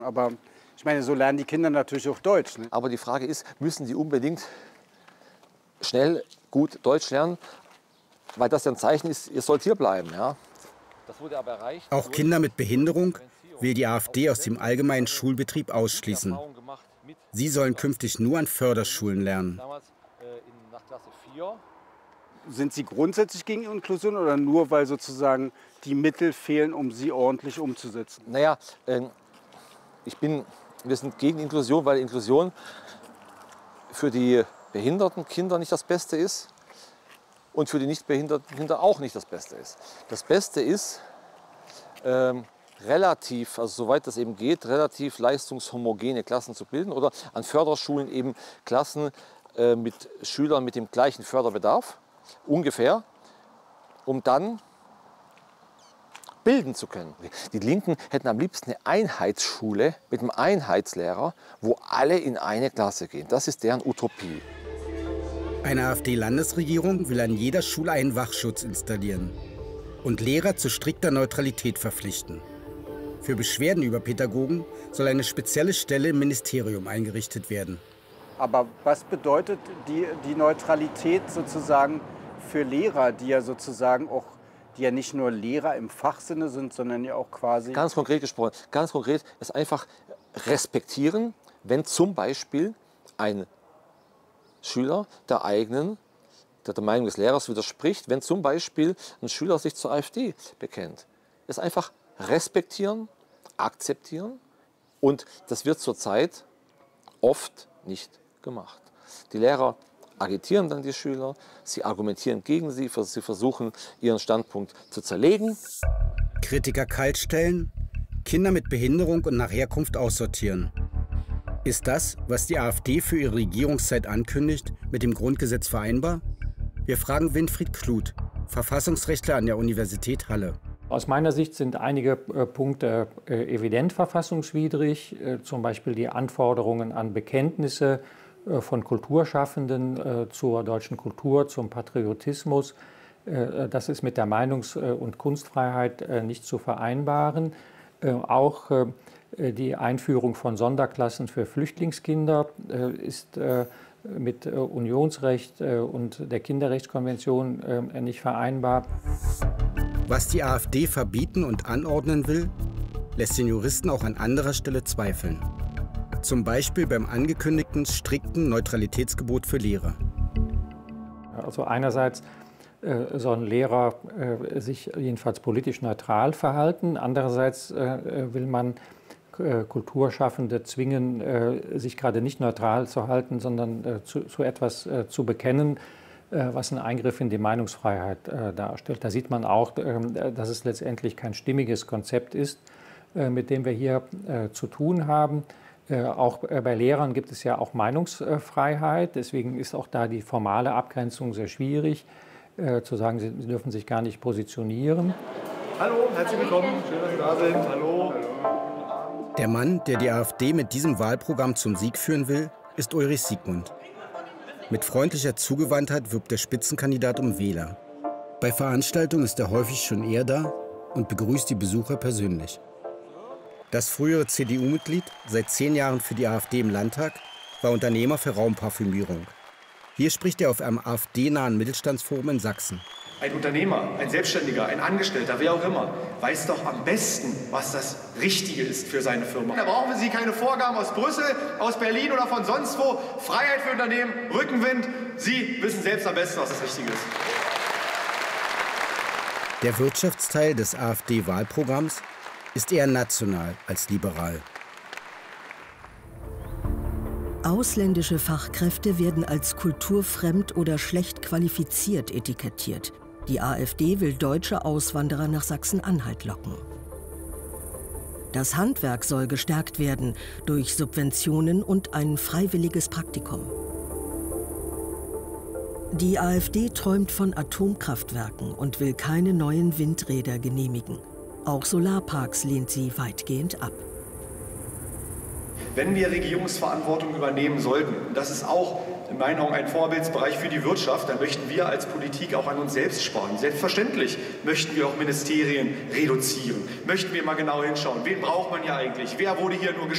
Aber ich meine, so lernen die Kinder natürlich auch Deutsch. Ne? Aber die Frage ist, müssen die unbedingt schnell gut Deutsch lernen? Weil das ja ein Zeichen ist, ihr sollt hier bleiben. Ja? Das wurde aber erreicht. Auch Kinder mit Behinderung will die AfD aus dem allgemeinen Schulbetrieb ausschließen. Sie sollen künftig nur an Förderschulen lernen. Sind Sie grundsätzlich gegen Inklusion oder nur, weil sozusagen die Mittel fehlen, um sie ordentlich umzusetzen? Naja, wir sind gegen Inklusion, weil Inklusion für die behinderten Kinder nicht das Beste ist und für die nicht behinderten Kinder auch nicht das Beste ist. Das Beste ist, relativ, also soweit das eben geht, relativ leistungshomogene Klassen zu bilden oder an Förderschulen eben Klassen mit Schülern mit dem gleichen Förderbedarf, ungefähr, um dann bilden zu können. Die Linken hätten am liebsten eine Einheitsschule mit einem Einheitslehrer, wo alle in eine Klasse gehen. Das ist deren Utopie. Eine AfD-Landesregierung will an jeder Schule einen Wachschutz installieren und Lehrer zu strikter Neutralität verpflichten. Für Beschwerden über Pädagogen soll eine spezielle Stelle im Ministerium eingerichtet werden. Aber was bedeutet die Neutralität sozusagen für Lehrer, die ja sozusagen auch, die ja nicht nur Lehrer im Fachsinne sind, sondern ja auch quasi... Ganz konkret gesprochen, ganz konkret ist einfach respektieren, wenn zum Beispiel ein Schüler der Meinung des Lehrers widerspricht, wenn zum Beispiel ein Schüler sich zur AfD bekennt. Das ist einfach respektieren, akzeptieren und das wird zurzeit oft nicht gemacht. Die Lehrer agitieren dann die Schüler, sie argumentieren gegen sie versuchen, ihren Standpunkt zu zerlegen. Kritiker kaltstellen, Kinder mit Behinderung und nach Herkunft aussortieren. Ist das, was die AfD für ihre Regierungszeit ankündigt, mit dem Grundgesetz vereinbar? Wir fragen Winfried Kluth, Verfassungsrechtler an der Universität Halle. Aus meiner Sicht sind einige Punkte evident verfassungswidrig, zum Beispiel die Anforderungen an Bekenntnisse von Kulturschaffenden zur deutschen Kultur, zum Patriotismus. Das ist mit der Meinungs- und Kunstfreiheit nicht zu vereinbaren. Auch die Einführung von Sonderklassen für Flüchtlingskinder ist mit Unionsrecht und der Kinderrechtskonvention nicht vereinbar. Was die AfD verbieten und anordnen will, lässt den Juristen auch an anderer Stelle zweifeln. Zum Beispiel beim angekündigten strikten Neutralitätsgebot für Lehrer. Also einerseits sollen Lehrer sich jedenfalls politisch neutral verhalten. Andererseits will man Kulturschaffende zwingen, sich gerade nicht neutral zu halten, sondern zu etwas zu bekennen, was einen Eingriff in die Meinungsfreiheit darstellt. Da sieht man auch, dass es letztendlich kein stimmiges Konzept ist, mit dem wir hier zu tun haben. Auch bei Lehrern gibt es ja auch Meinungsfreiheit. Deswegen ist auch da die formale Abgrenzung sehr schwierig, zu sagen, sie dürfen sich gar nicht positionieren. Hallo, herzlich willkommen. Schön, dass Sie da sind. Hallo. Der Mann, der die AfD mit diesem Wahlprogramm zum Sieg führen will, ist Ulrich Siegmund. Mit freundlicher Zugewandtheit wirbt der Spitzenkandidat um Wähler. Bei Veranstaltungen ist er häufig schon eher da und begrüßt die Besucher persönlich. Das frühere CDU-Mitglied, seit 10 Jahren für die AfD im Landtag, war Unternehmer für Raumparfümierung. Hier spricht er auf einem AfD-nahen Mittelstandsforum in Sachsen. Ein Unternehmer, ein Selbstständiger, ein Angestellter, wer auch immer, weiß doch am besten, was das Richtige ist für seine Firma. Da brauchen Sie keine Vorgaben aus Brüssel, aus Berlin oder von sonst wo. Freiheit für Unternehmen, Rückenwind. Sie wissen selbst am besten, was das Richtige ist. Der Wirtschaftsteil des AfD-Wahlprogramms ist eher national als liberal. Ausländische Fachkräfte werden als kulturfremd oder schlecht qualifiziert etikettiert. Die AfD will deutsche Auswanderer nach Sachsen-Anhalt locken. Das Handwerk soll gestärkt werden durch Subventionen und ein freiwilliges Praktikum. Die AfD träumt von Atomkraftwerken und will keine neuen Windräder genehmigen. Auch Solarparks lehnt sie weitgehend ab. Wenn wir Regierungsverantwortung übernehmen sollten, und das ist auch in meinen Augen ein Vorbildsbereich für die Wirtschaft, dann möchten wir als Politik auch an uns selbst sparen. Selbstverständlich möchten wir auch Ministerien reduzieren. Möchten wir mal genau hinschauen, wen braucht man hier eigentlich? Wer wurde hier nur